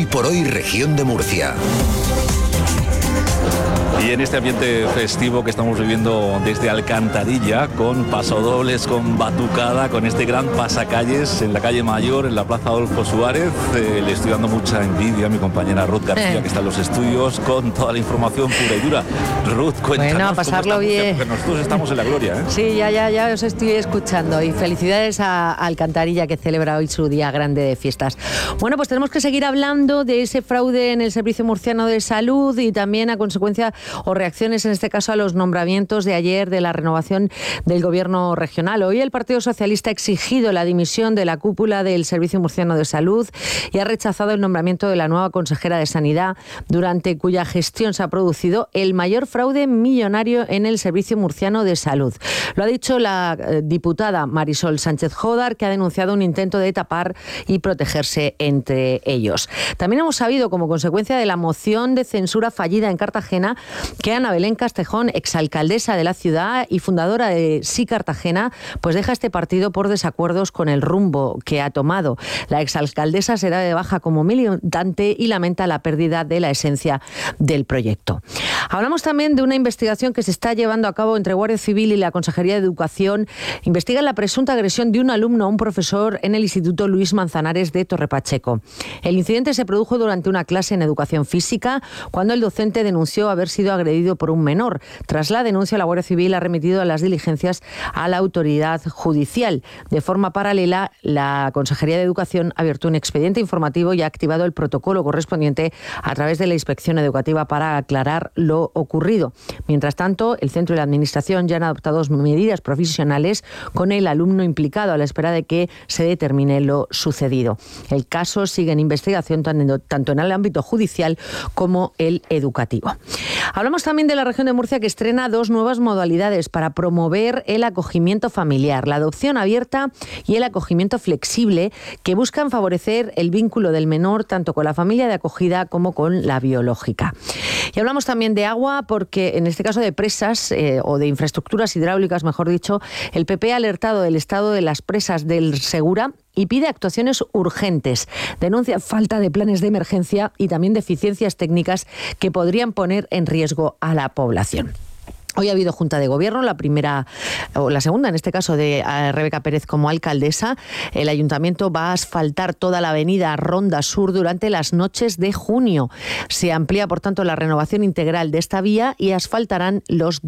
por Hoy Región de Murcia. Y en este ambiente festivo que estamos viviendo desde Alcantarilla, con pasodobles, con batucada, con este gran pasacalles en la calle Mayor, en la Plaza Adolfo Suárez, le estoy dando mucha envidia a mi compañera Ruth García, que está en los estudios con toda la información pura y dura. Ruth, cuéntanos. Bueno, a pasarlo bien. Porque nosotros estamos en la gloria, ¿eh? Sí, ya os estoy escuchando. Y felicidades a Alcantarilla, que celebra hoy su día grande de fiestas. Bueno, pues tenemos que seguir hablando de ese fraude en el Servicio Murciano de Salud y también a consecuencia o reacciones, en este caso, a los nombramientos de ayer de la renovación del Gobierno regional. Hoy el Partido Socialista ha exigido la dimisión de la cúpula del Servicio Murciano de Salud y ha rechazado el nombramiento de la nueva consejera de Sanidad, durante cuya gestión se ha producido el mayor fraude millonario en el Servicio Murciano de Salud. Lo ha dicho la diputada Marisol Sánchez Jódar, que ha denunciado un intento de tapar y protegerse entre ellos. También hemos sabido, como consecuencia de la moción de censura fallida en Cartagena, que Ana Belén Castejón, exalcaldesa de la ciudad y fundadora de Sí Cartagena, pues deja este partido por desacuerdos con el rumbo que ha tomado. La exalcaldesa se da de baja como militante y lamenta la pérdida de la esencia del proyecto. Hablamos también de una investigación que se está llevando a cabo entre Guardia Civil y la Consejería de Educación. Investigan la presunta agresión de un alumno a un profesor en el Instituto Luis Manzanares de Torrepacheco. El incidente se produjo durante una clase en educación física, cuando el docente denunció haber sido agredido por un menor. Tras la denuncia, la Guardia Civil ha remitido las diligencias a la autoridad judicial. De forma paralela, la Consejería de Educación ha abierto un expediente informativo y ha activado el protocolo correspondiente a través de la Inspección Educativa para aclarar lo ocurrido. Mientras tanto, el centro y la Administración ya han adoptado medidas provisionales con el alumno implicado, a la espera de que se determine lo sucedido. El caso sigue en investigación tanto en el ámbito judicial como el educativo. Hablamos también de la región de Murcia, que estrena 2 nuevas modalidades para promover el acogimiento familiar: la adopción abierta y el acogimiento flexible, que buscan favorecer el vínculo del menor tanto con la familia de acogida como con la biológica. Y hablamos también de agua, porque en este caso de presas o de infraestructuras hidráulicas, mejor dicho, el PP ha alertado del estado de las presas del Segura y pide actuaciones urgentes. Denuncia falta de planes de emergencia y también deficiencias técnicas que podrían poner en riesgo a la población. Hoy ha habido Junta de Gobierno, la primera o la segunda, en este caso, de Rebeca Pérez como alcaldesa. El Ayuntamiento va a asfaltar toda la avenida Ronda Sur durante las noches de junio. Se amplía, por tanto, la renovación integral de esta vía y asfaltarán los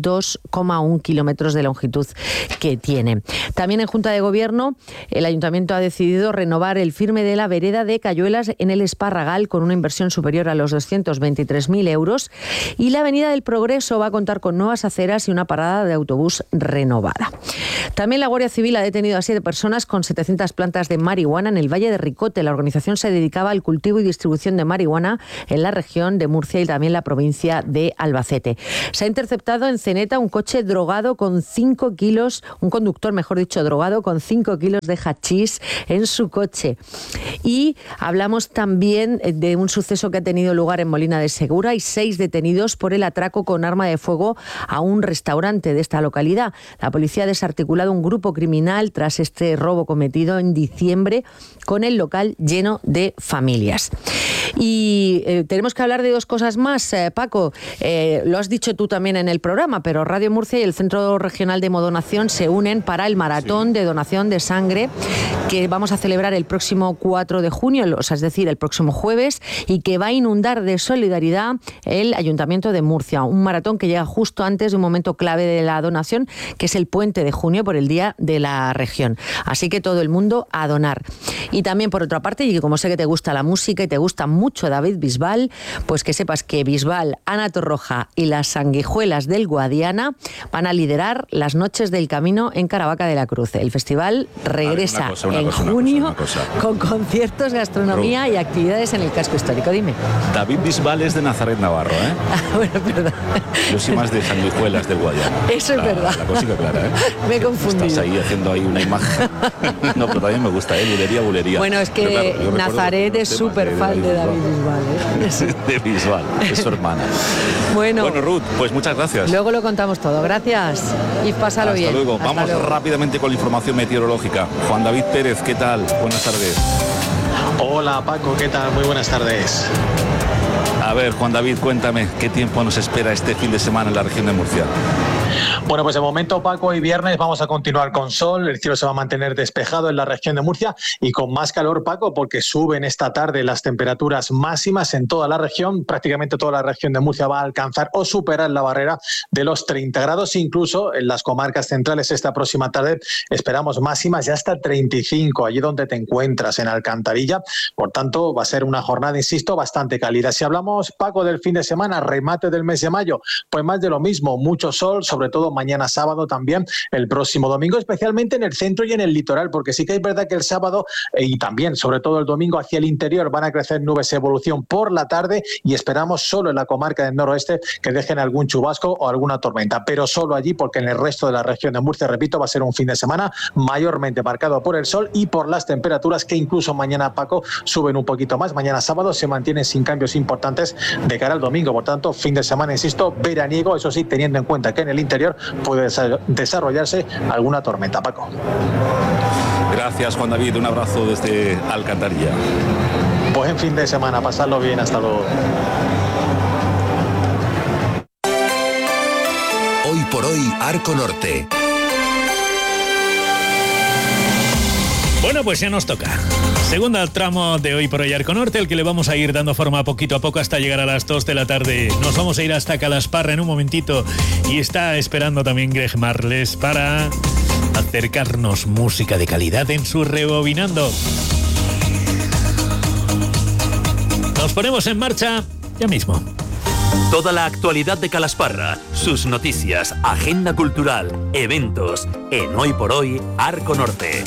2,1 kilómetros de longitud que tiene. También en Junta de Gobierno, el Ayuntamiento ha decidido renovar el firme de la vereda de Cayuelas en el Esparragal, con una inversión superior a los 223.000 euros. Y la Avenida del Progreso va a contar con nuevas aceras y una parada de autobús renovada. También la Guardia Civil ha detenido a 7 personas con 700 plantas de marihuana en el Valle de Ricote. La organización se dedicaba al cultivo y distribución de marihuana en la región de Murcia y también la provincia de Albacete. Se ha interceptado en Ceneta un coche drogado con 5 kilos, un conductor, mejor dicho, drogado con 5 kilos de hachís en su coche. Y hablamos también de un suceso que ha tenido lugar en Molina de Segura. Hay 6 detenidos por el atraco con arma de fuego a un restaurante de esta localidad. La policía ha desarticulado un grupo criminal tras este robo cometido en diciembre, con el local lleno de familias. Y tenemos que hablar de 2 cosas más, Paco. Lo has dicho tú también en el programa, pero Radio Murcia y el Centro Regional de Hemodonación se unen para el maratón de donación de sangre que vamos a celebrar el próximo 4 de junio, es decir, el próximo jueves, y que va a inundar de solidaridad el Ayuntamiento de Murcia. Un maratón que llega justo antes de un momento clave de la donación, que es el puente de junio por el Día de la Región. Así que todo el mundo a donar. Y también, por otra parte, y como sé que te gusta la música y te gusta mucho David Bisbal, pues que sepas que Bisbal, Ana Torroja y las Sanguijuelas del Guadiana van a liderar las Noches del Camino en Caravaca de la Cruz. El festival regresa en junio con conciertos, gastronomía y actividades en el casco histórico. Dime. David Bisbal es de Nazaret Navarro, ¿eh? Bueno, perdón. Yo soy más de Sanguijuelas del Guadiana. Eso es verdad. La cosita clara, ¿eh? Me he confundido. Estás ahí haciendo ahí una imagen. No, pero también me gusta, bulería. Bueno, es que claro, Nazaret es súper fan de David Bisbal, ¿eh? De Bisbal, es su hermana. Bueno, Ruth, pues muchas gracias. Luego lo contamos todo. Gracias. Y pásalo bien. Hasta luego. Vamos rápidamente con la información meteorológica. Juan David Pérez, ¿qué tal? Buenas tardes. Hola Paco, ¿qué tal? Muy buenas tardes. A ver, Juan David, cuéntame, ¿qué tiempo nos espera este fin de semana en la región de Murcia? Bueno, pues de momento, Paco, hoy viernes vamos a continuar con sol, el cielo se va a mantener despejado en la región de Murcia y con más calor, Paco, porque suben esta tarde las temperaturas máximas en toda la región. Prácticamente toda la región de Murcia va a alcanzar o superar la barrera de los 30 grados, incluso en las comarcas centrales esta próxima tarde esperamos máximas ya hasta 35, allí donde te encuentras, en Alcantarilla. Por tanto, va a ser una jornada, insisto, bastante cálida. Si hablamos, Paco, del fin de semana, remate del mes de mayo, pues más de lo mismo, mucho sol, sobre todo mañana sábado también, el próximo domingo, especialmente en el centro y en el litoral, porque sí que es verdad que el sábado y también, sobre todo el domingo, hacia el interior van a crecer nubes de evolución por la tarde y esperamos solo en la comarca del noroeste que dejen algún chubasco o alguna tormenta, pero solo allí, porque en el resto de la región de Murcia, repito, va a ser un fin de semana mayormente marcado por el sol y por las temperaturas que incluso mañana, Paco, suben un poquito más. Mañana sábado se mantienen sin cambios importantes de cara al domingo, por tanto, fin de semana, insisto, veraniego, eso sí, teniendo en cuenta que en el interior puede desarrollarse alguna tormenta, Paco. Gracias, Juan David, un abrazo desde Alcantarilla. Buen fin de semana, pasadlo bien, hasta luego. Hoy por hoy, Arco Norte. Bueno, pues ya nos toca. Segundo tramo de Hoy por Hoy Arco Norte, el que le vamos a ir dando forma poquito a poco hasta llegar a las 2 de la tarde. Nos vamos a ir hasta Calasparra en un momentito y está esperando también Greg Marles para acercarnos música de calidad en su Rebobinando. Nos ponemos en marcha ya mismo. Toda la actualidad de Calasparra, sus noticias, agenda cultural, eventos, en Hoy por Hoy Arco Norte.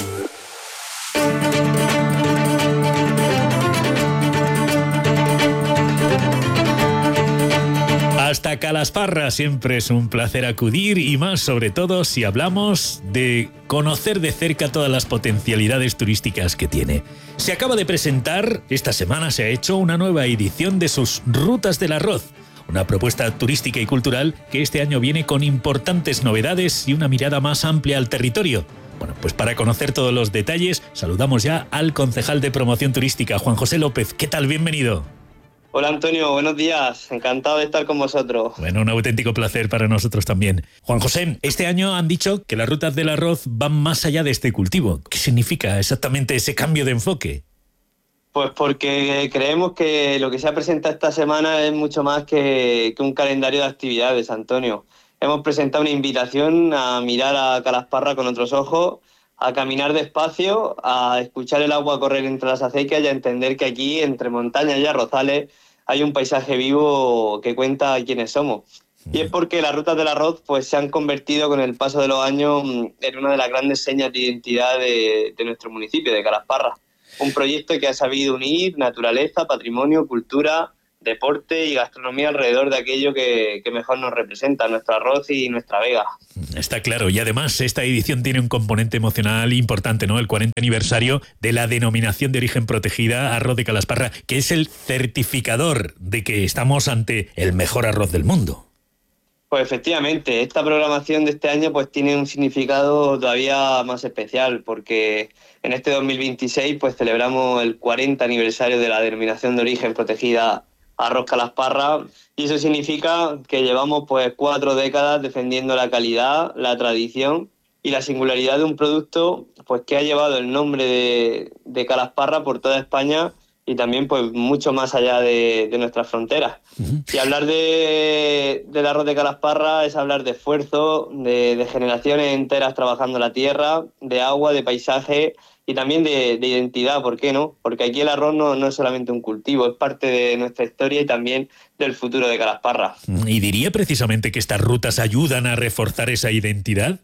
Hasta Calasparra siempre es un placer acudir y más sobre todo si hablamos de conocer de cerca todas las potencialidades turísticas que tiene. Se acaba de presentar, esta semana se ha hecho una nueva edición de sus Rutas del Arroz, una propuesta turística y cultural que este año viene con importantes novedades y una mirada más amplia al territorio. Bueno, pues para conocer todos los detalles, saludamos ya al concejal de Promoción Turística, Juan José López. ¿Qué tal? Bienvenido. Hola Antonio, buenos días, encantado de estar con vosotros. Bueno, un auténtico placer para nosotros también. Juan José, este año han dicho que las rutas del arroz van más allá de este cultivo. ¿Qué significa exactamente ese cambio de enfoque? Pues porque creemos que lo que se ha presentado esta semana es mucho más que un calendario de actividades, Antonio. Hemos presentado una invitación a mirar a Calasparra con otros ojos, a caminar despacio, a escuchar el agua correr entre las acequias y a entender que aquí, entre montañas y arrozales, hay un paisaje vivo que cuenta quiénes somos. Y es porque las rutas del arroz pues, se han convertido con el paso de los años en una de las grandes señas de identidad de nuestro municipio, de Calasparra. Un proyecto que ha sabido unir naturaleza, patrimonio, cultura, deporte y gastronomía alrededor de aquello que mejor nos representa, nuestro arroz y nuestra vega. Está claro, y además esta edición tiene un componente emocional importante, ¿no? El 40 aniversario de la denominación de origen protegida Arroz de Calasparra, que es el certificador de que estamos ante el mejor arroz del mundo. Pues efectivamente, esta programación de este año pues tiene un significado todavía más especial, porque en este 2026 pues celebramos el 40 aniversario de la denominación de origen protegida Arroz Calasparra, y eso significa que llevamos pues 4 décadas defendiendo la calidad, la tradición y la singularidad de un producto pues que ha llevado el nombre de Calasparra por toda España y también pues mucho más allá de nuestras fronteras. Y hablar del arroz de Calasparra es hablar de esfuerzo, de generaciones enteras trabajando la tierra, de agua, de paisaje y también de identidad, ¿por qué no? Porque aquí el arroz no es solamente un cultivo, es parte de nuestra historia y también del futuro de Calasparra. ¿Y diría precisamente que estas rutas ayudan a reforzar esa identidad?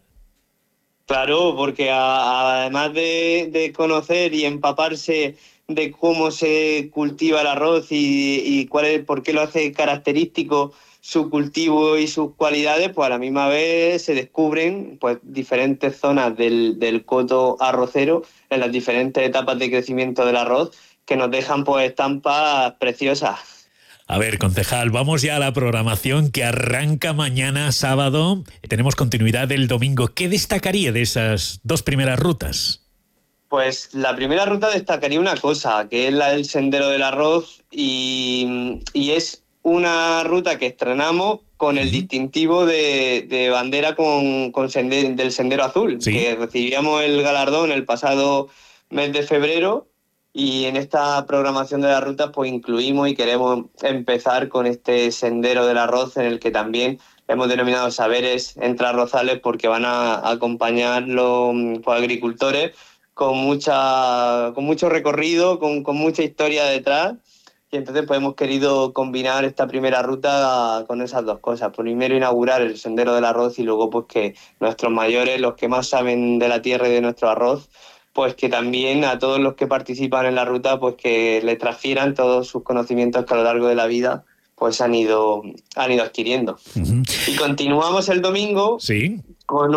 Claro, porque además de conocer y empaparse de cómo se cultiva el arroz y por qué lo hace característico su cultivo y sus cualidades, pues a la misma vez se descubren pues diferentes zonas del coto arrocero en las diferentes etapas de crecimiento del arroz que nos dejan pues estampas preciosas. A ver, concejal, vamos ya a la programación que arranca mañana sábado. Tenemos continuidad el domingo. ¿Qué destacaría de esas 2 primeras rutas? Pues la primera ruta destacaría una cosa, que es la del Sendero del Arroz, y es una ruta que estrenamos con el distintivo de bandera del Sendero Azul, Sí. que recibíamos el galardón el pasado mes de febrero, y en esta programación de las rutas pues incluimos y queremos empezar con este Sendero del Arroz, en el que también hemos denominado Saberes entre Arrozales, porque van a acompañar los agricultores con mucho recorrido, con mucha historia detrás, y entonces pues hemos querido combinar esta primera ruta con esas dos cosas. Primero inaugurar el Sendero del Arroz, y luego pues que nuestros mayores, los que más saben de la tierra y de nuestro arroz, pues que también a todos los que participan en la ruta pues que le transfieran todos sus conocimientos que a lo largo de la vida pues han ido adquiriendo. Uh-huh. Y continuamos el domingo. Sí. Con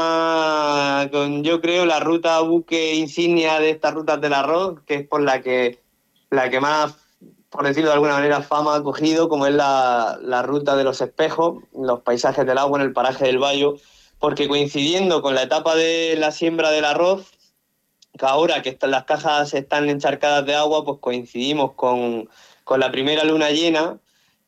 yo creo, la ruta buque insignia de estas rutas del arroz, que es por la que más, por decirlo de alguna manera, fama ha cogido, como es la ruta de los espejos, los paisajes del agua en el paraje del Bayo, porque coincidiendo con la etapa de la siembra del arroz, que ahora que las cajas están encharcadas de agua, pues coincidimos con la primera luna llena.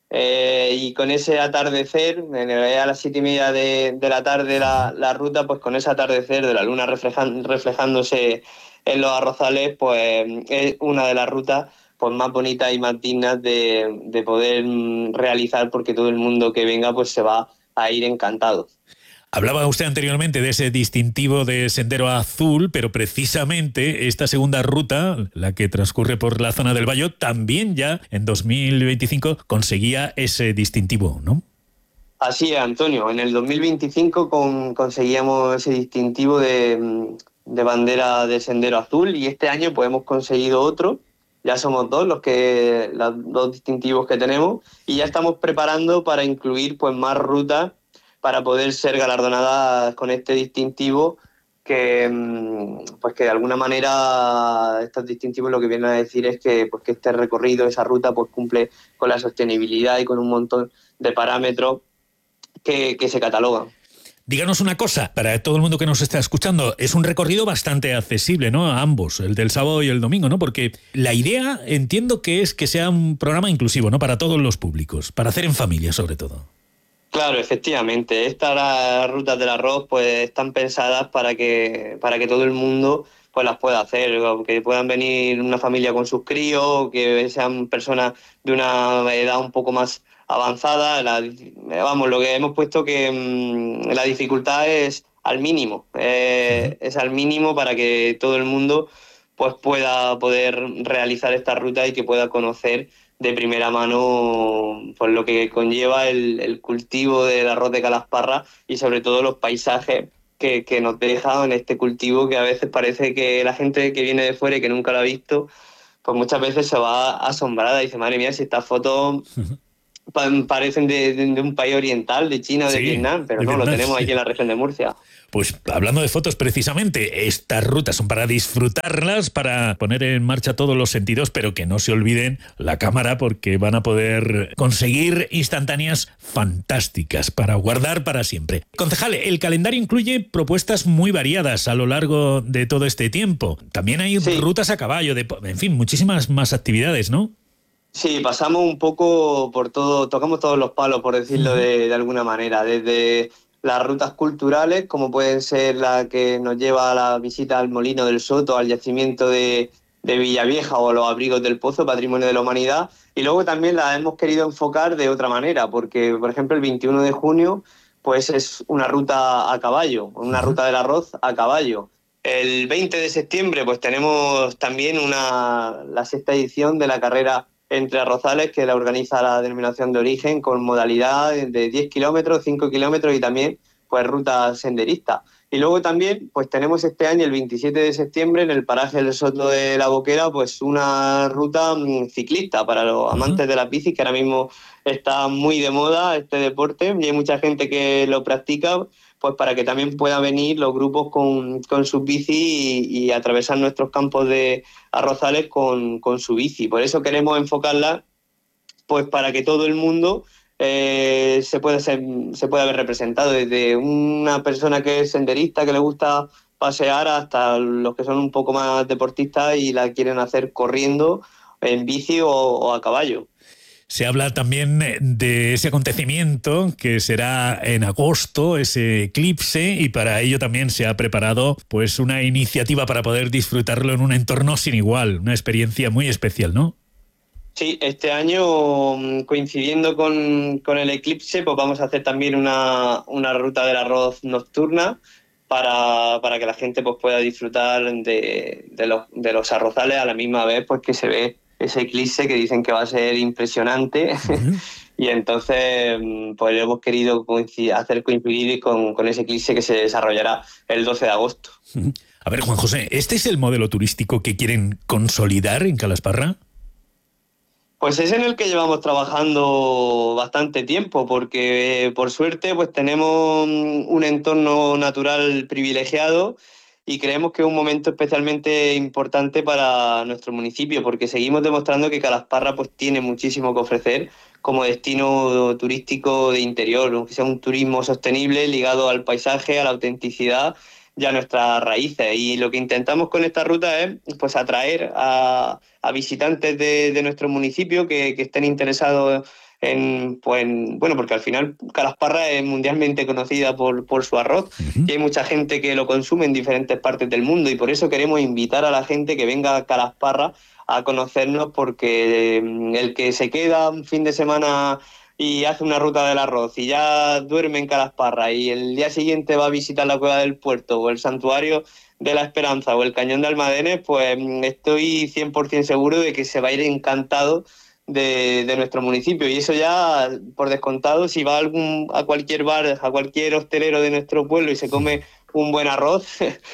Y con ese atardecer, a las 7:30 de la tarde la ruta, pues con ese atardecer de la luna reflejándose en los arrozales, pues es una de las rutas pues más bonitas y más dignas de poder realizar, porque todo el mundo que venga pues se va a ir encantado. Hablaba usted anteriormente de ese distintivo de Sendero Azul, pero precisamente esta segunda ruta, la que transcurre por la zona del Bayo, también ya en 2025 conseguía ese distintivo, ¿no? Así es, Antonio. En el 2025 conseguíamos ese distintivo de bandera de Sendero Azul, y este año pues hemos conseguido otro. Ya somos dos los dos distintivos que tenemos, y ya estamos preparando para incluir pues más rutas para poder ser galardonadas con este distintivo, que de alguna manera estos distintivos lo que vienen a decir es que este recorrido, esa ruta, pues cumple con la sostenibilidad y con un montón de parámetros que se catalogan. Díganos una cosa, para todo el mundo que nos está escuchando, es un recorrido bastante accesible, ¿no? A ambos, el del sábado y el domingo, ¿no? Porque la idea, entiendo que es que sea un programa inclusivo, ¿no? Para todos los públicos, para hacer en familia sobre todo. Claro, efectivamente. Estas rutas del arroz pues están pensadas para que todo el mundo pues las pueda hacer, que puedan venir una familia con sus críos, que sean personas de una edad un poco más avanzada. Lo que hemos puesto que la dificultad es al mínimo, es al mínimo para que todo el mundo pues pueda poder realizar esta ruta y que pueda conocer de primera mano por lo que conlleva el cultivo del arroz de Calasparra, y sobre todo los paisajes que nos deja en este cultivo, que a veces parece que la gente que viene de fuera y que nunca lo ha visto, pues muchas veces se va asombrada y dice, madre mía, si estas fotos parecen de un país oriental, de China o de Vietnam, pero no, lo tenemos aquí en la región de Murcia. Pues hablando de fotos, precisamente, estas rutas son para disfrutarlas, para poner en marcha todos los sentidos, pero que no se olviden la cámara, porque van a poder conseguir instantáneas fantásticas para guardar para siempre. Concejal, el calendario incluye propuestas muy variadas a lo largo de todo este tiempo. También hay rutas a caballo, en fin, muchísimas más actividades, ¿no? Sí, pasamos un poco por todo, tocamos todos los palos, por decirlo de alguna manera, desde las rutas culturales, como pueden ser la que nos lleva a la visita al Molino del Soto, al yacimiento de Villavieja o a los abrigos del Pozo, Patrimonio de la Humanidad, y luego también la hemos querido enfocar de otra manera, porque, por ejemplo, el 21 de junio pues es una ruta a caballo, una ruta del arroz a caballo. El 20 de septiembre pues tenemos también la 6ª edición de la carrera entre arrozales, que la organiza la Denominación de Origen, con modalidad de 10 kilómetros, 5 kilómetros y también pues ruta senderista. Y luego también pues tenemos este año, el 27 de septiembre, en el paraje del Soto de la Boquera, pues una ruta ciclista para los amantes de las bicis, que ahora mismo está muy de moda este deporte y hay mucha gente que lo practica, pues para que también puedan venir los grupos con sus bicis y atravesar nuestros campos de arrozales con su bici. Por eso queremos enfocarla pues para que todo el mundo se pueda ver representado, desde una persona que es senderista, que le gusta pasear hasta los que son un poco más deportistas y la quieren hacer corriendo, en bici o a caballo. Se habla también de ese acontecimiento que será en agosto, ese eclipse, y para ello también se ha preparado pues una iniciativa para poder disfrutarlo en un entorno sin igual, una experiencia muy especial, ¿no? Sí, este año, coincidiendo con el eclipse, pues vamos a hacer también una ruta del arroz nocturna para que la gente pues pueda disfrutar de los arrozales a la misma vez pues que se ve ese eclipse, que dicen que va a ser impresionante. Uh-huh. Y entonces pues hemos querido hacer coincidir con ese eclipse que se desarrollará el 12 de agosto. Uh-huh. A ver, Juan José, ¿este es el modelo turístico que quieren consolidar en Calasparra? Pues es en el que llevamos trabajando bastante tiempo, porque por suerte pues tenemos un entorno natural privilegiado y creemos que es un momento especialmente importante para nuestro municipio, porque seguimos demostrando que Calasparra pues tiene muchísimo que ofrecer como destino turístico de interior, aunque sea un turismo sostenible ligado al paisaje, a la autenticidad y a nuestras raíces. Y lo que intentamos con esta ruta es pues atraer a visitantes de nuestro municipio que estén interesados bueno, porque al final Calasparra es mundialmente conocida por su arroz. Uh-huh. Y hay mucha gente que lo consume en diferentes partes del mundo, y por eso queremos invitar a la gente que venga a Calasparra a conocernos, porque el que se queda un fin de semana y hace una ruta del arroz y ya duerme en Calasparra y el día siguiente va a visitar la Cueva del Puerto o el Santuario de la Esperanza o el Cañón de Almadenes, pues estoy 100% seguro de que se va a ir encantado de nuestro municipio. Y eso ya, por descontado, si va a cualquier bar, a cualquier hostelero de nuestro pueblo y se come un buen arroz,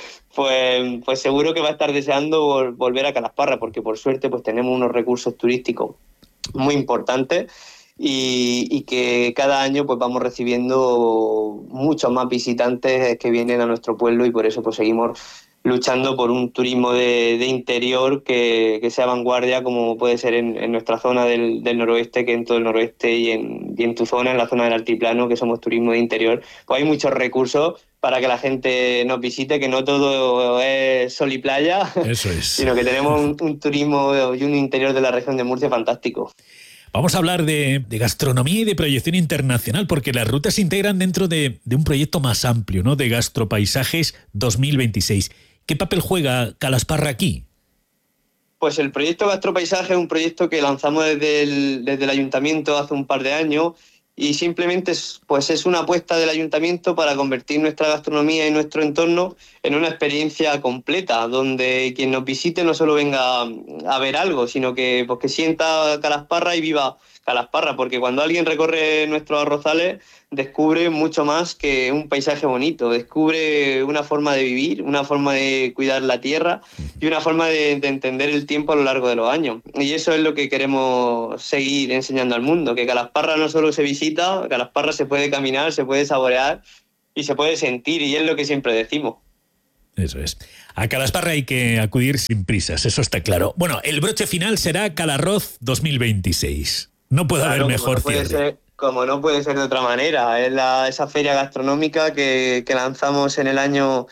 pues seguro que va a estar deseando volver a Calasparra, porque por suerte pues tenemos unos recursos turísticos muy importantes y que cada año pues vamos recibiendo muchos más visitantes que vienen a nuestro pueblo, y por eso pues seguimos luchando por un turismo de interior que sea vanguardia, como puede ser en nuestra zona del noroeste, que en todo el noroeste y en tu zona, en la zona del altiplano, que somos turismo de interior, pues hay muchos recursos para que la gente nos visite, que no todo es sol y playa. Eso es. Sino que tenemos un turismo y un interior de la región de Murcia fantástico. Vamos a hablar de gastronomía y de proyección internacional, porque las rutas se integran dentro de un proyecto más amplio, ¿no? De Gastropaisajes 2026. ¿Qué papel juega Calasparra aquí? Pues el proyecto Gastropaisaje es un proyecto que lanzamos desde el ayuntamiento hace un par de años, y simplemente es una apuesta del ayuntamiento para convertir nuestra gastronomía y nuestro entorno en una experiencia completa, donde quien nos visite no solo venga a ver algo, sino que sienta Calasparra y viva Calasparra, porque cuando alguien recorre nuestros arrozales descubre mucho más que un paisaje bonito, descubre una forma de vivir, una forma de cuidar la tierra y una forma de entender el tiempo a lo largo de los años. Y eso es lo que queremos seguir enseñando al mundo, que Calasparra no solo se visita, Calasparra se puede caminar, se puede saborear y se puede sentir, y es lo que siempre decimos. Eso es. A Calasparra hay que acudir sin prisas, eso está claro. Bueno, el broche final será Calarroz 2026. No puede haber mejor cierre. Como no puede ser de otra manera. Es esa feria gastronómica que lanzamos en el año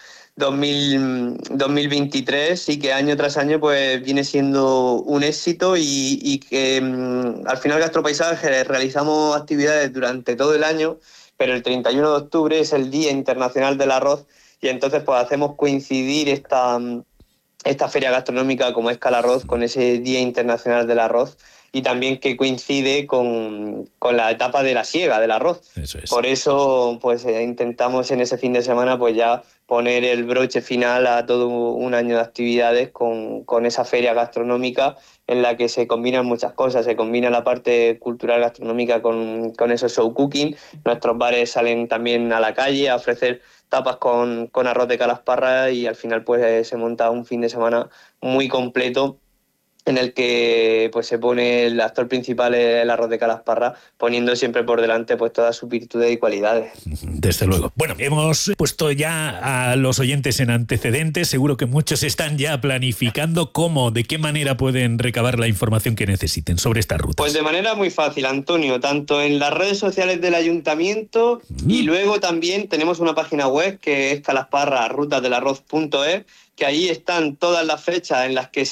2023 y que año tras año pues viene siendo un éxito, y que al final Gastropaisajes realizamos actividades durante todo el año, pero el 31 de octubre es el Día Internacional del Arroz, y entonces pues hacemos coincidir esta feria gastronómica como es Calarroz con ese Día Internacional del Arroz, y también que coincide con la etapa de la siega del arroz. Eso es. Por eso pues intentamos en ese fin de semana pues ya poner el broche final a todo un año de actividades con esa feria gastronómica, en la que se combinan muchas cosas. Se combina la parte cultural gastronómica con esos show cooking. Nuestros bares salen también a la calle a ofrecer tapas con arroz de Calasparra, y al final pues se monta un fin de semana muy completo en el que pues se pone el actor principal, el arroz de Calasparra, poniendo siempre por delante pues todas sus virtudes y cualidades. Desde luego. Bueno, hemos puesto ya a los oyentes en antecedentes, seguro que muchos están ya planificando cómo, de qué manera pueden recabar la información que necesiten sobre estas rutas. Pues de manera muy fácil, Antonio, tanto en las redes sociales del ayuntamiento y luego también tenemos una página web que es calasparra.rutasdelarroz.es, que ahí están todas las fechas en las que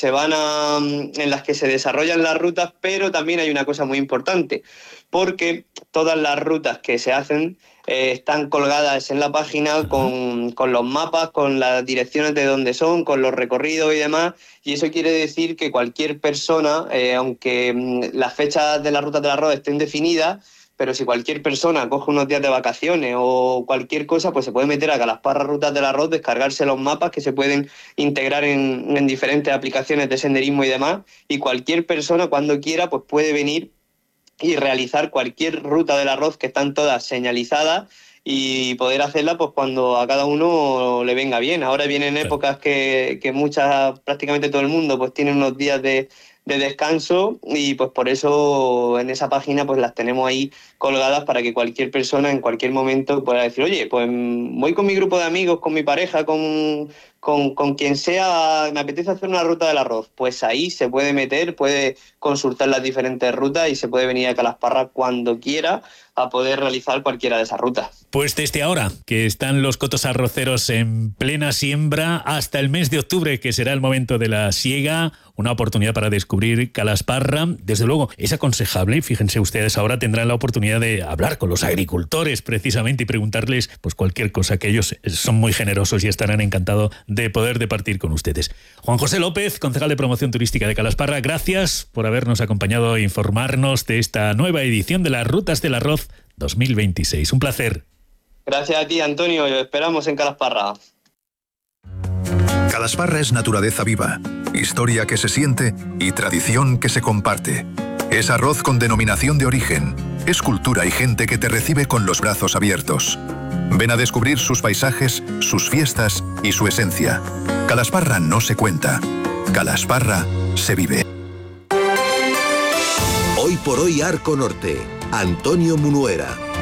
en las que se desarrollan las rutas, pero también hay una cosa muy importante, porque todas las rutas que se hacen están colgadas en la página con los mapas, con las direcciones de dónde son, con los recorridos y demás, y eso quiere decir que cualquier persona, aunque las fechas de las rutas del arroz estén definidas, pero si cualquier persona coge unos días de vacaciones o cualquier cosa, pues se puede meter a Calasparra Rutas del Arroz, descargarse los mapas que se pueden integrar en diferentes aplicaciones de senderismo y demás, y cualquier persona cuando quiera pues puede venir y realizar cualquier ruta del arroz, que están todas señalizadas, y poder hacerla pues cuando a cada uno le venga bien. Ahora vienen épocas que prácticamente todo el mundo pues tiene unos días de descanso, y pues por eso en esa página pues las tenemos ahí colgadas para que cualquier persona en cualquier momento pueda decir, oye, pues voy con mi grupo de amigos, con mi pareja, con quien sea, me apetece hacer una ruta del arroz. Pues ahí se puede meter, puede consultar las diferentes rutas y se puede venir a Calasparra cuando quiera a poder realizar cualquiera de esas rutas. Pues desde ahora, que están los cotos arroceros en plena siembra, hasta el mes de octubre, que será el momento de la siega, una oportunidad para descubrir Calasparra. Desde luego, es aconsejable, fíjense ustedes, ahora tendrán la oportunidad de hablar con los agricultores precisamente y preguntarles pues cualquier cosa, que ellos son muy generosos y estarán encantados de poder departir con ustedes. Juan José López, concejal de Promoción Turística de Calasparra, gracias por habernos acompañado e informarnos de esta nueva edición de las Rutas del Arroz 2026. Un placer. Gracias a ti, Antonio. Lo esperamos en Calasparra. Calasparra es naturaleza viva, historia que se siente y tradición que se comparte. Es arroz con denominación de origen. Es cultura y gente que te recibe con los brazos abiertos. Ven a descubrir sus paisajes, sus fiestas y su esencia. Calasparra no se cuenta. Calasparra se vive. Hoy por hoy Arco Norte. Antonio Munuera.